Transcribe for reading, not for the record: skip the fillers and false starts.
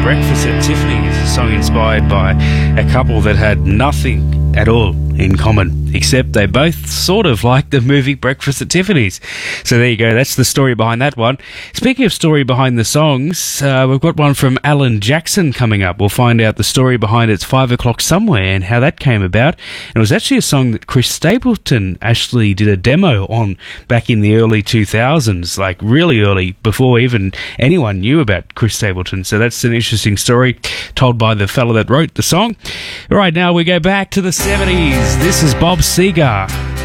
Breakfast at Tiffany's, a song inspired by a couple that had nothing at all in common, except they both sort of like the movie Breakfast at Tiffany's. So there you go, that's the story behind that one. Speaking of story behind the songs, we've got one from Alan Jackson coming up. We'll find out the story behind It's 5 O'Clock Somewhere and how that came about. And it was actually a song that Chris Stapleton actually did a demo on back in the early 2000s, like really early, before even anyone knew about Chris Stapleton. So that's an interesting story told by the fella that wrote the song. Right now we go back to the 70s. This is Bob Seger.